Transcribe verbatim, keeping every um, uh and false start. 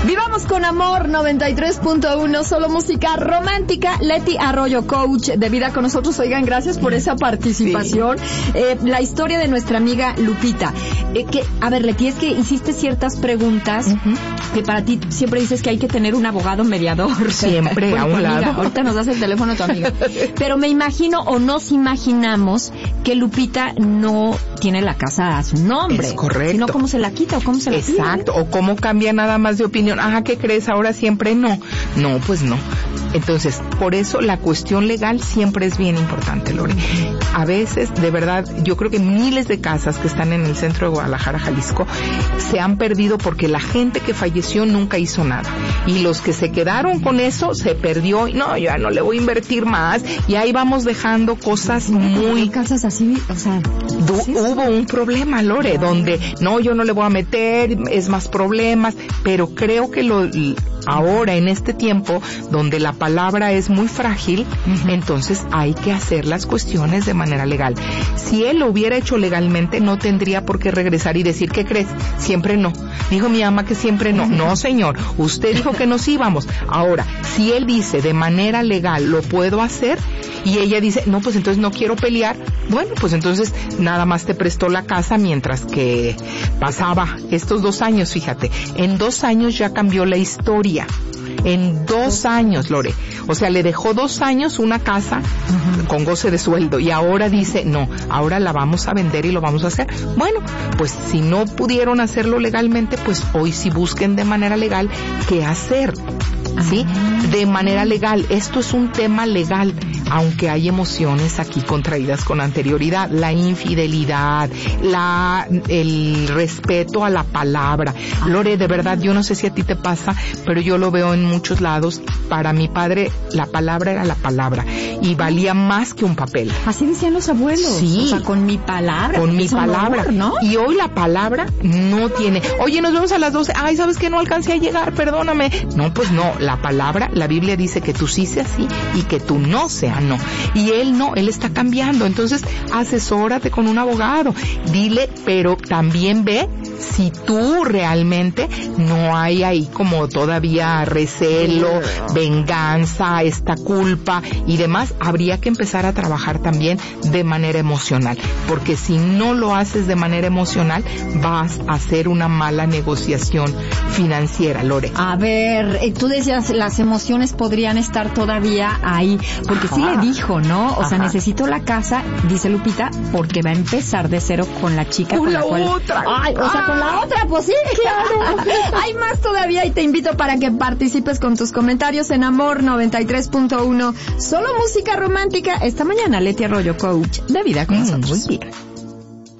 Vivamos con amor, noventa y tres punto uno, solo música romántica. Leti Arroyo, coach de vida con nosotros. Oigan, gracias por esa participación. Sí. Eh, la historia de nuestra amiga Lupita. Eh, que, a ver, Leti, es que hiciste ciertas preguntas uh-huh. que para ti siempre dices que hay que tener un abogado mediador. Siempre, bueno, a un amiga, lado. Ahorita nos das el teléfono a tu amiga. Pero me imagino o nos imaginamos que Lupita no tiene la casa a su nombre. Es correcto. Sino cómo se la quita o cómo se la pide. Exacto, o cómo cambia nada más de opinión. Ajá, ¿qué crees? Ahora siempre no. No, pues no. Entonces, por eso la cuestión legal siempre es bien importante, Lore. A veces, de verdad, yo creo que miles de casas que están en el centro de Guadalajara, Jalisco, se han perdido porque la gente que falleció nunca hizo nada. Y los que se quedaron con eso, se perdió. Y no, ya no le voy a invertir más. Y ahí vamos dejando cosas muy... casas así, o sea... Du- sí, hubo un problema, Lore, donde no, yo no le voy a meter, es más problemas, pero creo que lo... ahora, en este tiempo, donde la palabra es muy frágil, uh-huh. entonces hay que hacer las cuestiones de manera legal. Si él lo hubiera hecho legalmente, no tendría por qué regresar y decir, ¿qué crees? Siempre no. Dijo mi ama que siempre no. Uh-huh. No, señor, usted dijo que nos íbamos. Ahora, si él dice de manera legal, lo puedo hacer, y ella dice, no, pues entonces no quiero pelear, bueno, pues entonces nada más te prestó la casa mientras que pasaba estos dos años, fíjate. En dos años ya cambió la historia. En dos años, Lore. O sea, le dejó dos años una casa uh-huh. con goce de sueldo y ahora dice, no, ahora la vamos a vender y lo vamos a hacer. Bueno, pues si no pudieron hacerlo legalmente, pues hoy sí busquen de manera legal qué hacer. ¿Sí? De manera legal. Esto es un tema legal, aunque hay emociones aquí contraídas con anterioridad. La infidelidad, la, el respeto a la palabra. Lore, de verdad, yo no sé si a ti te pasa, pero yo lo veo en muchos lados. Para mi padre, la palabra era la palabra y valía más que un papel. Así decían los abuelos. Sí. O sea, con mi palabra. Con mi palabra, honor, ¿no? Y hoy la palabra no tiene, oye, nos vemos a las doce, ay, ¿sabes qué? No alcancé a llegar, perdóname. No, pues no, la palabra, la Biblia dice que tú sí seas sí y que tú no sea no. Y él no, él está cambiando. Entonces, asesórate con un abogado. Dile, pero también ve si tú realmente no hay ahí como todavía recelo, venganza, esta culpa y demás. Habría que empezar a trabajar también de manera emocional. Porque si no lo haces de manera emocional, vas a hacer una mala negociación financiera, Lore. A ver, tú decías las emociones podrían estar todavía ahí, porque Ajá. sí le dijo, ¿no? O Ajá. sea, necesito la casa, dice Lupita, porque va a empezar de cero con la chica con, con la, la cual... otra. Ay, o sea, con la otra, pues sí, claro. Hay más todavía y te invito para que participes con tus comentarios en Amor noventa y tres punto uno. Solo música romántica. Esta mañana, Leti Arroyo, coach de vida con mm, nosotros. Muy bien.